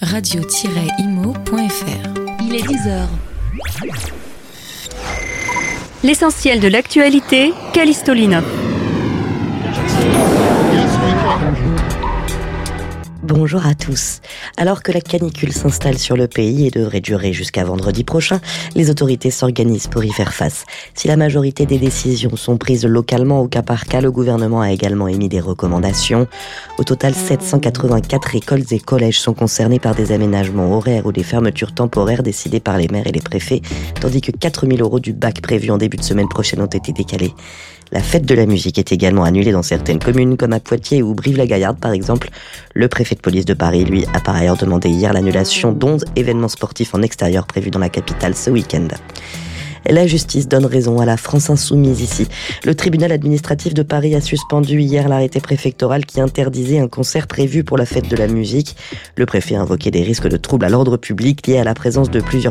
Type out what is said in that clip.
radio-imo.fr. Il est 10h. L'essentiel de l'actualité, Callisto Linop. Bonjour à tous. Alors que la canicule s'installe sur le pays et devrait durer jusqu'à vendredi prochain, les autorités s'organisent pour y faire face. Si la majorité des décisions sont prises localement au cas par cas, le gouvernement a également émis des recommandations. Au total, 784 écoles et collèges sont concernés par des aménagements horaires ou des fermetures temporaires décidées par les maires et les préfets, tandis que 4 000 € du bac prévus en début de semaine prochaine ont été décalés. La fête de la musique est également annulée dans certaines communes, comme à Poitiers ou Brive-la-Gaillarde par exemple. Le préfet de police de Paris, lui, a par ailleurs demandé hier l'annulation d'11 événements sportifs en extérieur prévus dans la capitale ce week-end. La justice donne raison à la France insoumise ici. Le tribunal administratif de Paris a suspendu hier l'arrêté préfectoral qui interdisait un concert prévu pour la fête de la musique. Le préfet a invoqué des risques de troubles à l'ordre public liés à la présence de plusieurs